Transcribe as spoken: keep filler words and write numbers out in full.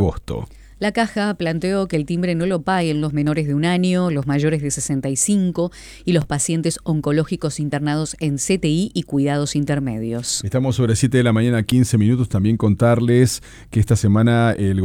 agosto. La Caja planteó que el timbre no lo paguen los menores de un año, los mayores de sesenta y cinco y los pacientes oncológicos internados en C T I y cuidados intermedios. Estamos sobre siete de la mañana, quince minutos. También contarles que esta semana el